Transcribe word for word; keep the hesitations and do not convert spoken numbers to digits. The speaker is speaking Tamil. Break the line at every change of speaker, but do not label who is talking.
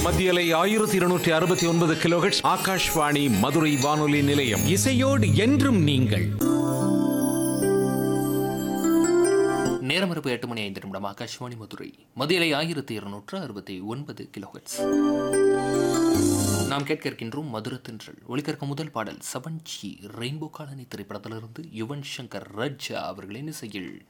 மத்தியலை ஆயிரத்தி இருநூற்றி அறுபத்தி ஒன்பது கிலோஹெர்ட்ஸ் ஆகாஷ்வாணி மதுரை வானொலி நிலையம்.
இசையோடு என்றும் நீங்கள்.
நேரம் இருப்பு எட்டு மணி ஐந்து நிமிடம். ஆகாஷ்வாணி மதுரை மதியலை ஆயிரத்தி இருநூற்று அறுபத்தி ஒன்பது கிலோஹெர்ட்ஸ். நாம் கேட்க இருக்கின்றோம் மதுரத்தின்றல். ஒலிக்கற்க முதல் பாடல் செவன் ஜி ரெயின்போ காலனி திரைப்படத்திலிருந்து யுவன் சங்கர் ராஜா அவர்களின் இசையில்.